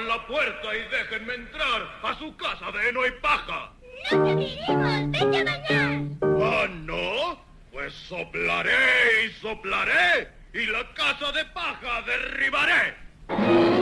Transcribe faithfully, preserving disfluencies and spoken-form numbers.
abran la puerta y déjenme entrar a su casa de heno y paja. ¡No te queremos! ¡Vete a bañar! ¿Ah, no? Pues soplaré y soplaré y la casa de paja derribaré.